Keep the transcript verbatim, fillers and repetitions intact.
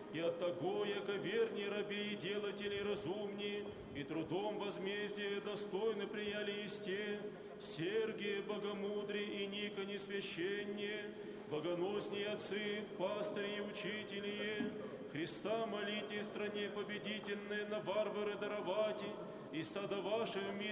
и от того, яко верни раби и делатели разумни, и трудом возмездия достойно прияли есте, Сергие богомудрие и Никони священнее, богоносние отцы, пастыри и учители, Христа молите стране победительной на варвары даровати, и стадо ваше в мире